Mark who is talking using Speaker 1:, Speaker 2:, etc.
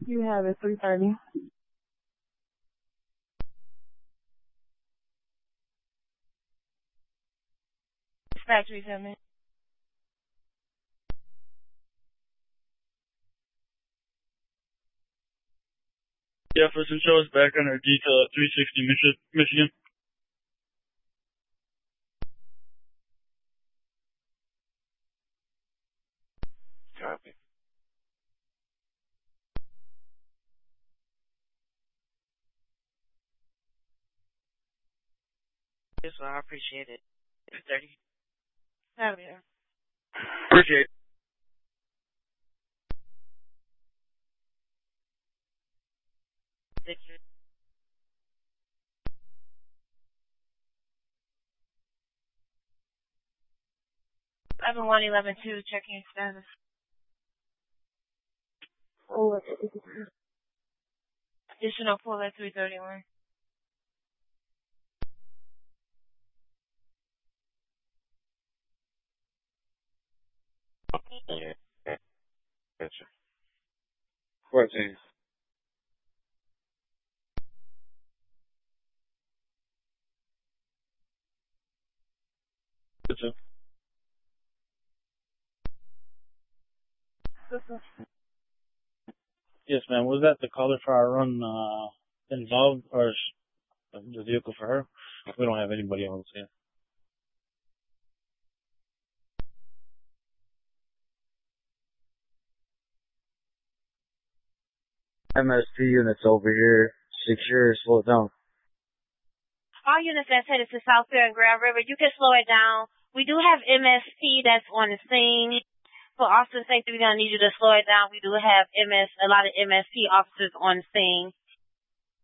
Speaker 1: You have it 3:30.
Speaker 2: Factory coming.
Speaker 3: Jefferson, show us back on our detail at 360 Michigan.
Speaker 4: Copy.
Speaker 2: Yes, well, I appreciate it. 30. Oh, yeah.
Speaker 3: Appreciate it.
Speaker 2: Thank you. 11-1-11-2, checking status.
Speaker 1: Oh,
Speaker 2: Additional pull at 331.
Speaker 4: Yeah. Gotcha. 14.
Speaker 3: Gotcha. Yes, ma'am. Was that the caller for our run involved, or is the vehicle for her? We don't have anybody on scene.
Speaker 5: MSP units over here. Secure, slow it down.
Speaker 2: All units that's headed to South Fair and Grand River, you can slow it down. We do have MSP that's on the scene. For Austin Safety, we're going to need you to slow it down. We do have a lot of MSP officers on the scene.